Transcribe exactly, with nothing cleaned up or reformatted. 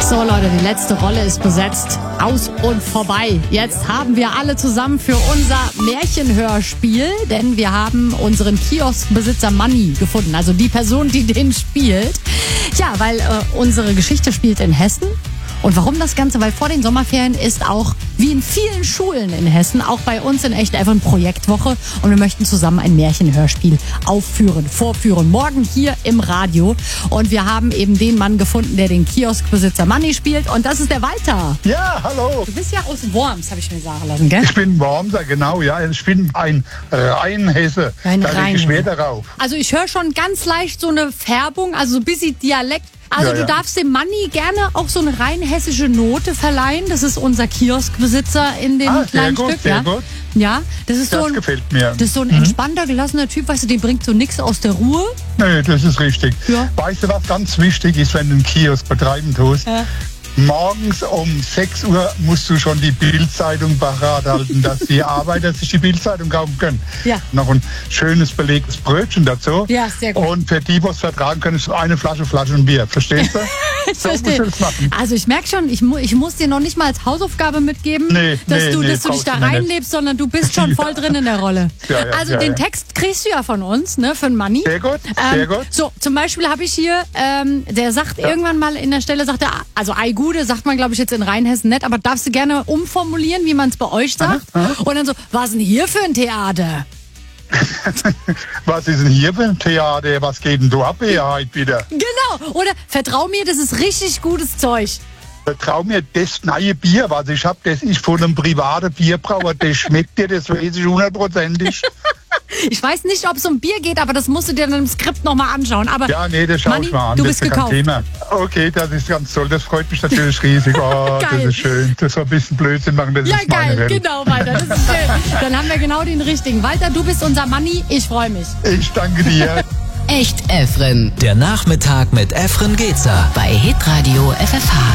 So Leute, die letzte Rolle ist besetzt. Aus und vorbei. Jetzt haben wir alle zusammen für unser Märchenhörspiel, denn wir haben unseren Kioskbesitzer Manni gefunden, also die Person, die den spielt. Ja, weil äh, unsere Geschichte spielt in Hessen. Und warum das Ganze? Weil vor den Sommerferien ist auch, wie in vielen Schulen in Hessen, auch bei uns in Echt Effen Projektwoche. Und wir möchten zusammen ein Märchenhörspiel aufführen, vorführen. Morgen hier im Radio. Und wir haben eben den Mann gefunden, der den Kioskbesitzer Manni spielt. Und das ist der Walter. Ja, hallo. Du bist ja aus Worms, habe ich mir sagen lassen, gell? Ich bin Wormser, genau, ja. Ich bin ein Rheinhesse. Ein da lege ich Rheinhesse. Wert darauf. Also ich höre schon ganz leicht so eine Färbung, also so ein bisschen Dialekt. Also Ja, du ja. darfst dem Manni gerne auch so eine rein hessische Note verleihen. Das ist unser Kioskbesitzer in dem Ah, sehr kleinen gut, Stück. sehr ja. gut. Ja, das ist Das so ein, gefällt mir. das ist so ein entspannter, gelassener Typ, weißt du, den bringt so nichts aus der Ruhe. Nee, das ist richtig. Ja. Weißt du, was ganz wichtig ist, wenn du einen Kiosk betreiben tust? Ja. Morgens um sechs Uhr musst du schon die Bildzeitung parat halten, dass die Arbeiter sich die Bildzeitung kaufen können. Ja. Noch ein schönes belegtes Brötchen dazu. Ja, sehr gut. Und für die, die es vertragen können, ist eine Flasche Flaschenbier. Verstehst du? Ich So musst verstehe. du das machen. Also ich merke schon, ich, mu ich muss dir noch nicht mal als Hausaufgabe mitgeben, Nee, dass, nee, du, nee, dass du dich brauchst da du mir nicht. reinlebst, sondern du bist schon voll drin in der Rolle. Ja, ja, also ja, den ja. Text kriegst du ja von uns, ne, für den Manni. Sehr gut, sehr gut. So, zum Beispiel habe ich hier, ähm, der sagt irgendwann mal in der Stelle, sagt er, also Ei Gude sagt man, glaube ich, jetzt in Rheinhessen nicht, aber darfst du gerne umformulieren, wie man es bei euch sagt. Und dann so, was denn hier für ein Theater? Was ist denn hier für ein Theater? Was geht denn du ab hier heute wieder? Genau, oder vertrau mir, das ist richtig gutes Zeug. Vertrau mir, das neue Bier, was ich hab, das ist von einem privaten Bierbrauer. Das schmeckt dir, das weiß ich hundertprozentig. Ich weiß nicht, ob es um Bier geht, aber das musst du dir dann im Skript nochmal anschauen. Aber Ja, nee, das schau Manni, ich mal an. du das bist ist kein gekauft. Thema. Okay, das ist ganz toll. Das freut mich natürlich riesig. Oh, Geil. das ist schön. Das war ein bisschen Blödsinn machen. Das Ja, ist meine geil, Welt. genau, Walter, das ist schön. Dann haben wir genau den richtigen. Walter, du bist unser Manni, ich freue mich. Ich danke dir. Echt Ephraim. Der Nachmittag mit Efren Gezer. Bei Hitradio F F H.